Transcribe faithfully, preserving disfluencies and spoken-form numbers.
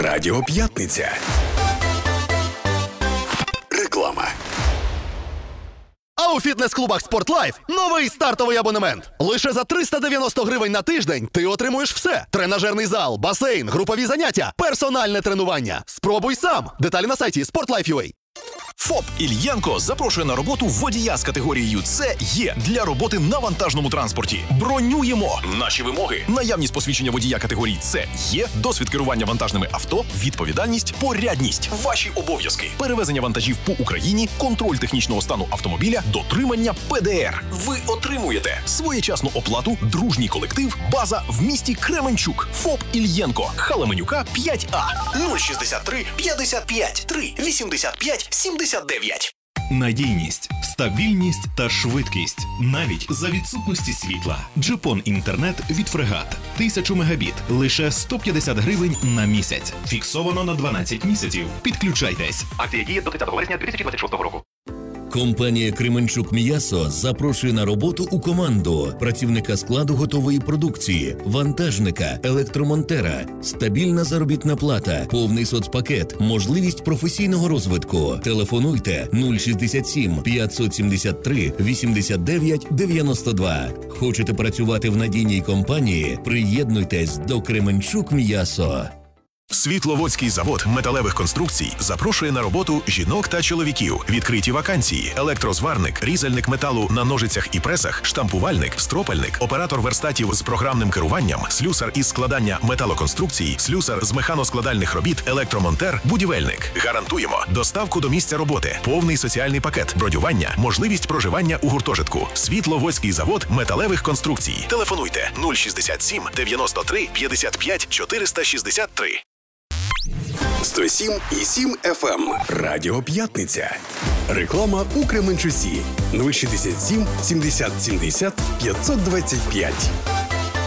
Радіо П'ятниця. Реклама. А у фітнес-клубах «Спортлайф» новий стартовий абонемент. Лише за триста дев'яносто гривень на тиждень ти отримуєш все. Тренажерний зал, басейн, групові заняття, персональне тренування. Спробуй сам. Деталі на сайті спортлайф.ua. ФОП «Ільянко» запрошує на роботу водія з категорією С Є для роботи на вантажному транспорті. Бронюємо! Наші вимоги: наявність посвідчення водія категорії С Є, досвід керування вантажними авто, відповідальність, порядність. Ваші обов'язки: перевезення вантажів по Україні, контроль технічного стану автомобіля, дотримання Пе Де Ер. Ви отримуєте своєчасну оплату, дружній колектив, база в місті Кременчук. ФОП «Ільянко», Халеменюка, п'ять А. нуль шістдесят три п'ятдесят п'ять три вісімдесят п'ять сімдесят дев'ять. Надійність, стабільність та швидкість. Навіть за відсутності світла. Джепон інтернет від Фрегат. Тисячу мегабіт. Лише сто п'ятдесят гривень на місяць. Фіксовано на дванадцять місяців. Підключайтесь. Акція діє до тридцятого вересня дві тисячі двадцять шостого року. Компанія «Кременчук М'ясо» запрошує на роботу у команду працівника складу готової продукції, вантажника, електромонтера, стабільна заробітна плата, повний соцпакет, можливість професійного розвитку. Телефонуйте нуль шістдесят сім п'ятсот сімдесят три вісімдесят дев'ять дев'яносто два. Хочете працювати в надійній компанії? Приєднуйтесь до «Кременчук М'ясо». Світловодський завод металевих конструкцій запрошує на роботу жінок та чоловіків. Відкриті вакансії: електрозварник, різальник металу на ножицях і пресах, штампувальник, стропальник, оператор верстатів з програмним керуванням, слюсар із складання металоконструкцій, слюсар з механоскладальних робіт, електромонтер, будівельник. Гарантуємо доставку до місця роботи, повний соціальний пакет, бронювання, можливість проживання у гуртожитку. Світловодський завод металевих конструкцій. Телефонуйте нуль шістдесят сім дев'яносто три п'ятдесят п'ять чотириста шістдесят три. сто сім і сім еф ем. Радіо П'ятниця. Реклама у Кременчуці. нуль шістдесят сім сімдесят сімдесят п'ятсот двадцять п'ять.